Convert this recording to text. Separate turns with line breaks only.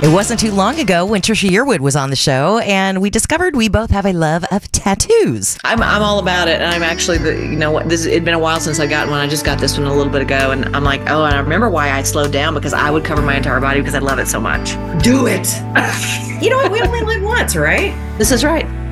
It wasn't too long ago when Trisha Yearwood was on the show, and we discovered we both have a love of tattoos.
I'm all about it, and I'm actually it'd been a while since I got one. I just got this one a little bit ago, and I'm like, oh, and I remember why I slowed down, because I would cover my entire body because I love it so much.
Do it. You know what? We only live once, right?
This is right.